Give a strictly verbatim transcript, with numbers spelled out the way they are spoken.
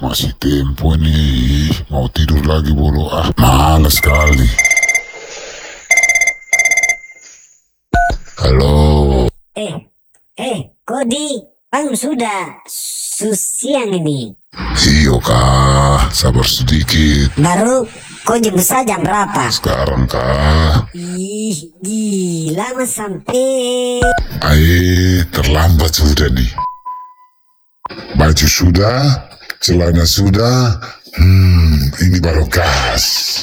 masih tempo nih. Mau tidur lagi bolo. Ah, malas sekali. Halo. Eh, eh, Kodi, bangun sudah. Siang ini. Iyo kah, sabar sedikit. Baru kau jam besar jam berapa? Sekarang kah? Ih, gila mas sampai. Aih, terlambat sudah nih. Baju sudah, celana sudah. Hmm, ini baru gas.